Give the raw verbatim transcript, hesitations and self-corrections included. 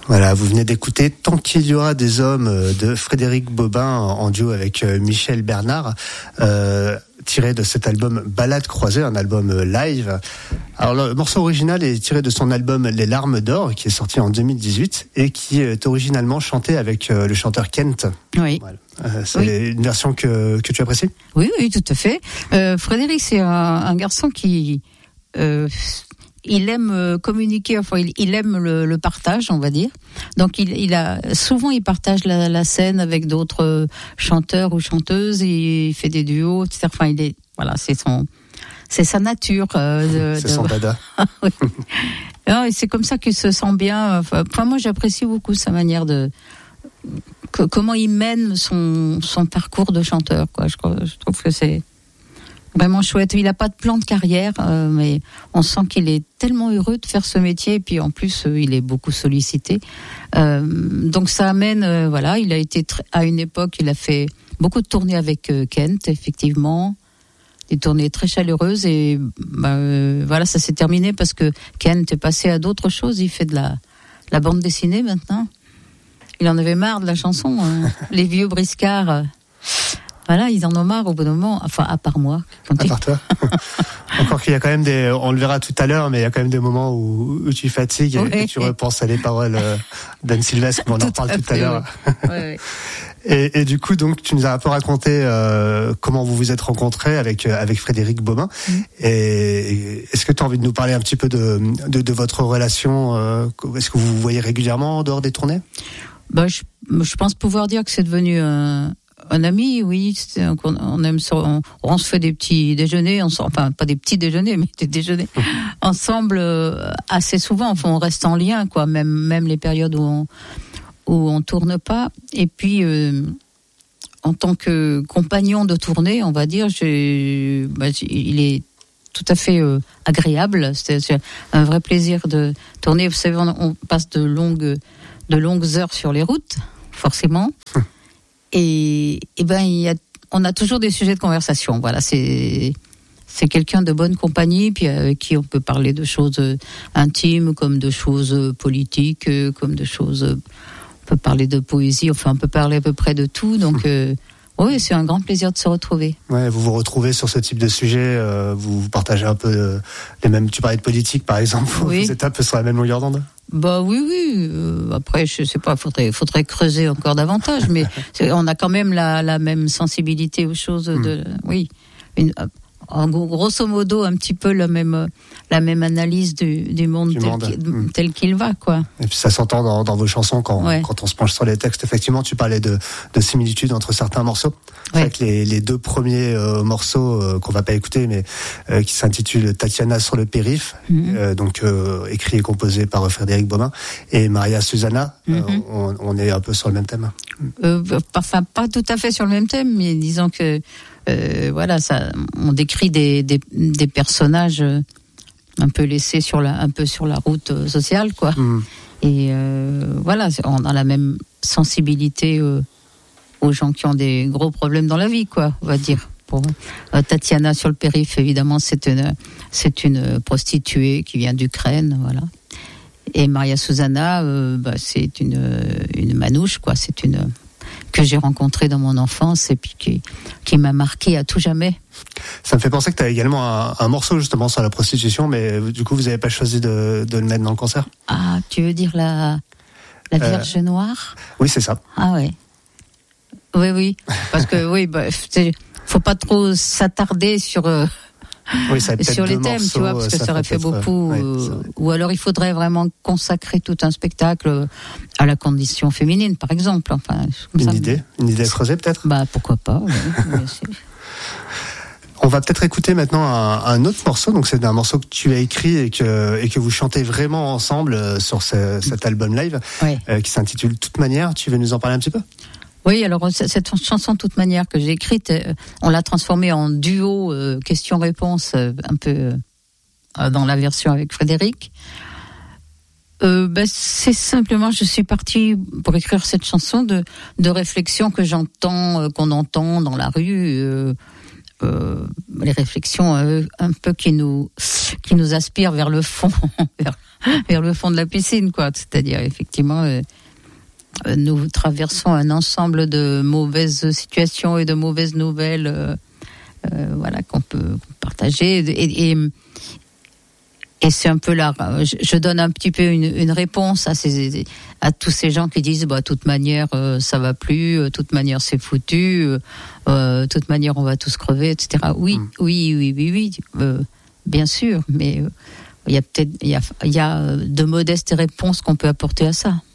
Voilà, vous venez d'écouter Tant qu'il y aura des hommes de Frédéric Bobin en duo avec Michel Bernard, euh, tiré de cet album Ballade croisée, un album live. Alors le morceau original est tiré de son album Les larmes d'or, qui est sorti en deux mille dix-huit et qui est originalement chanté avec le chanteur Kent. Oui. Voilà. Euh, c'est oui. une version que, que tu apprécies ? Oui, oui, tout à fait. Euh, Frédéric, c'est un, un garçon qui... Euh, il aime communiquer, enfin il, il aime le, le partage, on va dire. Donc il, il a souvent il partage la, la scène avec d'autres chanteurs ou chanteuses. Il fait des duos, et cetera. Enfin il est voilà, c'est son, c'est sa nature. Euh, de, c'est de... son dada. Oui. Non, et c'est comme ça qu'il se sent bien. Enfin moi j'apprécie beaucoup sa manière de que, comment il mène son son parcours de chanteur. Quoi, je, je trouve que c'est vraiment chouette. Il n'a pas de plan de carrière, euh, mais on sent qu'il est tellement heureux de faire ce métier. Et puis en plus, euh, il est beaucoup sollicité. Euh, donc ça amène, euh, voilà, il a été tr- à une époque, il a fait beaucoup de tournées avec euh, Kent, effectivement, des tournées très chaleureuses. Et bah, euh, voilà, ça s'est terminé parce que Kent est passé à d'autres choses. Il fait de la, la bande dessinée maintenant. Il en avait marre de la chanson. Hein. Les vieux briscards. Euh, Voilà, ils en ont marre au bout d'un moment, enfin à part moi. À part toi. Encore qu'il y a quand même des, on le verra tout à l'heure, mais il y a quand même des moments où, où tu fatigues et, oui. et tu repenses à les paroles d'Anne Sylvestre, mais on en reparle tout, tout à l'heure. Oui. Oui, oui. Et, et du coup, donc, tu nous as un peu raconté euh, comment vous vous êtes rencontrés avec avec Frédéric Bobin. Mmh. Et, et est-ce que tu as envie de nous parler un petit peu de de, de votre relation euh, Est-ce que vous vous voyez régulièrement en dehors des tournées ? Bah, je, je pense pouvoir dire que c'est devenu un Un ami, oui, on, on aime ça, on, on se fait des petits déjeuners, on, enfin pas des petits déjeuners, mais des déjeuners ensemble euh, assez souvent. Enfin, on reste en lien, quoi, même même les périodes où on où on tourne pas. Et puis, euh, en tant que compagnon de tournée, on va dire, j'ai, bah, il est tout à fait euh, agréable. C'est, c'est un vrai plaisir de tourner. Vous savez, on, on passe de longues de longues heures sur les routes, forcément. Et, et ben, il y a, on a toujours des sujets de conversation. Voilà, c'est, c'est quelqu'un de bonne compagnie, puis avec qui on peut parler de choses intimes, comme de choses politiques, comme de choses. On peut parler de poésie. Enfin, on peut parler à peu près de tout. Donc, euh, oui, c'est un grand plaisir de se retrouver. Ouais, vous vous retrouvez sur ce type de sujet. Euh, vous, vous partagez un peu euh, les mêmes. Tu parlais de politique, par exemple. Oui. Vous êtes un peu sur la même longueur d'onde. Bah oui, oui. Euh, après, je sais pas, faudrait, faudrait creuser encore davantage, mais on a quand même la, la même sensibilité aux choses. De, mmh. Oui, une, en grosso modo, un petit peu la même, la même analyse du, du monde, du tel, monde. Qu'il, mmh. tel qu'il va, quoi. Et puis ça s'entend dans, dans vos chansons quand, ouais. quand on se penche sur les textes. Effectivement, tu parlais de, de similitudes entre certains morceaux. C'est ouais. vrai que les, les deux premiers euh, morceaux euh, qu'on va pas écouter, mais euh, qui s'intitulent Tatiana sur le périph', mmh. euh, donc euh, écrit et composé par Frédéric Bobin, et Maria Susanna, mmh. euh, on, on est un peu sur le même thème. Euh, enfin, pas tout à fait sur le même thème, mais disons que euh, voilà, ça, on décrit des, des, des personnages un peu laissés sur la, un peu sur la route sociale, quoi. Mmh. Et euh, voilà, on a la même sensibilité euh, aux gens qui ont des gros problèmes dans la vie, quoi, on va dire. Pour euh, Tatiana sur le périph', évidemment, c'est une, c'est une prostituée qui vient d'Ukraine, voilà. Et Maria Susanna, euh, bah, c'est une, une manouche, quoi. C'est une que j'ai rencontrée dans mon enfance et puis qui, qui m'a marquée à tout jamais. Ça me fait penser que tu as également un, un morceau justement sur la prostitution, mais du coup, vous n'avez pas choisi de, de le mettre dans le concert ? Ah, tu veux dire la, la Vierge euh, Noire ? Oui, c'est ça. Ah oui. Oui, oui. Parce que, oui, bah, faut pas trop s'attarder sur... Euh, Oui, ça sur les thèmes, morceaux, tu vois, parce que ça, ça aurait fait beaucoup. Ouais, euh, ou alors il faudrait vraiment consacrer tout un spectacle à la condition féminine, par exemple. Enfin, une ça, idée, mais... une idée à creuser peut-être. Bah pourquoi pas. Ouais, on va peut-être écouter maintenant un, un autre morceau. Donc c'est un morceau que tu as écrit et que et que vous chantez vraiment ensemble sur ce, cet album live, ouais. euh, qui s'intitule Toute manière. Tu veux nous en parler un petit peu ? Oui, alors cette chanson de toute manière que j'ai écrite, on l'a transformée en duo euh, question-réponse euh, un peu euh, dans la version avec Frédéric. Euh, ben, c'est simplement, je suis partie pour écrire cette chanson de, de réflexions que j'entends, euh, qu'on entend dans la rue, euh, euh, les réflexions euh, un peu qui nous qui nous aspirent vers le fond, vers, vers le fond de la piscine, quoi. C'est-à-dire effectivement, euh, nous traversons un ensemble de mauvaises situations et de mauvaises nouvelles, euh, euh, voilà, qu'on peut partager et, et Et c'est un peu là, je, je donne un petit peu une, une réponse à ces, à tous ces gens qui disent, bah, de toute manière, euh, ça va plus, de toute manière, c'est foutu, euh, de toute manière, on va tous crever, et cetera. Oui, mmh. oui, oui, oui, oui, euh, bien sûr, mais il euh, y a peut-être, il y a, il y a de modestes réponses qu'on peut apporter à ça.